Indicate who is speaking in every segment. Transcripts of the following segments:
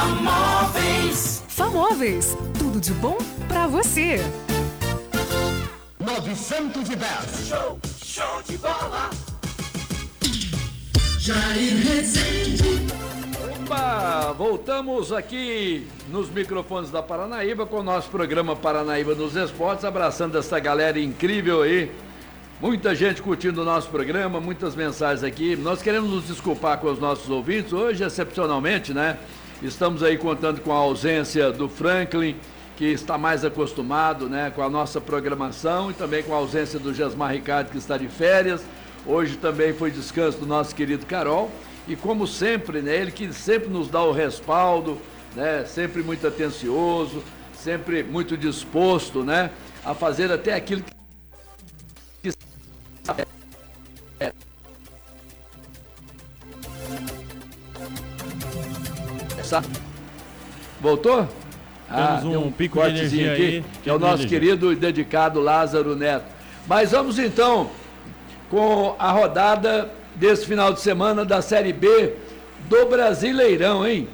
Speaker 1: Famóveis, tudo de bom pra você.
Speaker 2: 910. Show de bola.
Speaker 3: Jair Rezende.
Speaker 4: Opa, voltamos aqui nos microfones da Paranaíba com o nosso programa Paranaíba nos Esportes, abraçando essa galera incrível aí. Muita gente curtindo o nosso programa, muitas mensagens aqui. Nós queremos nos desculpar com os nossos ouvintes. Hoje, excepcionalmente, né? Estamos aí contando com a ausência do Franklin, que está mais acostumado, né, com a nossa programação, e também com a ausência do Jasmar Ricardo, que está de férias. Hoje também foi descanso do nosso querido Carol. E como sempre, né, ele que sempre nos dá o respaldo, né, sempre muito atencioso, sempre muito disposto, né, a fazer até aquilo que voltou?
Speaker 5: Temos um pico de energia
Speaker 4: aqui,
Speaker 5: aí,
Speaker 4: que é o nosso querido e dedicado Lázaro Neto. Mas vamos então com a rodada desse final de semana da Série B do Brasileirão, hein?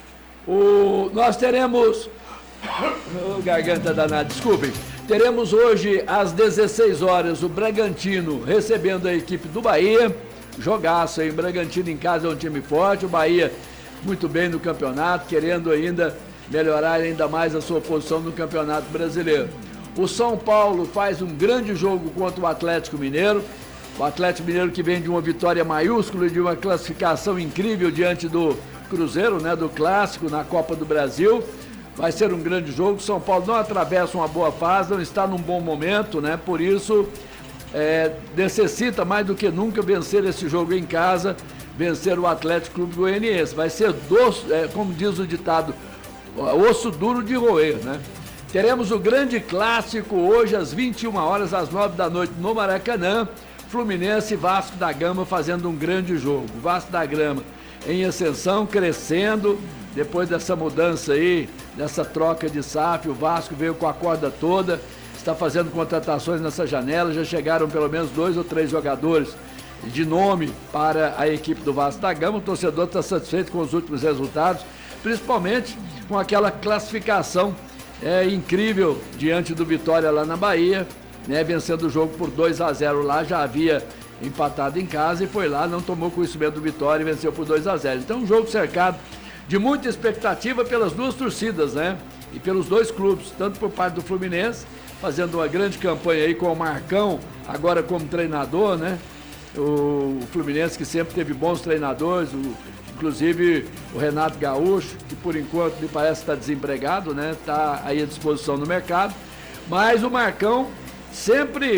Speaker 4: Nós teremos... garganta danada, desculpem. Teremos hoje às 16 horas o Bragantino recebendo a equipe do Bahia. Jogaço aí, o Bragantino em casa é um time forte, o Bahia muito bem no campeonato, querendo ainda melhorar ainda mais a sua posição no Campeonato Brasileiro. O São Paulo faz um grande jogo contra o Atlético Mineiro. O Atlético Mineiro que vem de uma vitória maiúscula e de uma classificação incrível diante do Cruzeiro, né, do Clássico na Copa do Brasil. Vai ser um grande jogo. O São Paulo não atravessa uma boa fase, não está num bom momento, né? Por isso, necessita mais do que nunca vencer esse jogo em casa, vencer o Atlético Clube Goianiense. Vai ser, como diz o ditado, osso duro de roer, né? Teremos o grande clássico hoje às 21 horas, às 9 da noite no Maracanã. Fluminense e Vasco da Gama fazendo um grande jogo. Vasco da Gama em ascensão, crescendo, depois dessa mudança aí, dessa troca de SAF, o Vasco veio com a corda toda, está fazendo contratações nessa janela, já chegaram pelo menos 2 ou 3 jogadores de nome para a equipe do Vasco da Gama. O torcedor está satisfeito com os últimos resultados, principalmente com aquela classificação incrível diante do Vitória lá na Bahia, né, vencendo o jogo por 2-0 lá, já havia empatado em casa e foi lá, não tomou conhecimento do Vitória e venceu por 2-0. Então um jogo cercado de muita expectativa pelas duas torcidas, né, e pelos dois clubes, tanto por parte do Fluminense, fazendo uma grande campanha aí com o Marcão, agora como treinador, né, o Fluminense que sempre teve bons treinadores, inclusive o Renato Gaúcho, que por enquanto me parece estar desempregado, né, está aí à disposição no mercado, mas o Marcão sempre